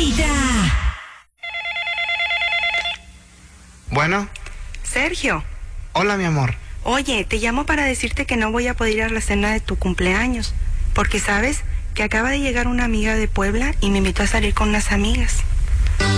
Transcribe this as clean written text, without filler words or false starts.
Vida. Bueno. Sergio. Hola, mi amor. Oye, te llamo para decirte que no voy a poder ir a la cena de tu cumpleaños, porque sabes que acaba de llegar una amiga de Puebla y me invitó a salir con unas amigas.